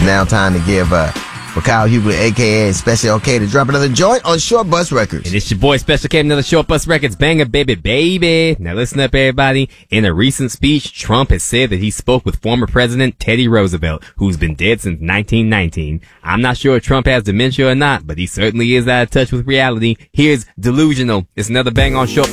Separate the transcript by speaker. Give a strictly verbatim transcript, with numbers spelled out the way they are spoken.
Speaker 1: now time to give uh, for Kyle Hubler, a k a. Special K, to drop another joint on Short Bus Records.
Speaker 2: And it's your boy Special K, another Short Bus Records banger, baby, baby. Now listen up, everybody. In a recent speech, Trump has said that he spoke with former President Teddy Roosevelt, who's been dead since nineteen nineteen. I'm not sure if Trump has dementia or not, but he certainly is out of touch with reality. Here's Delusional. It's another bang on Short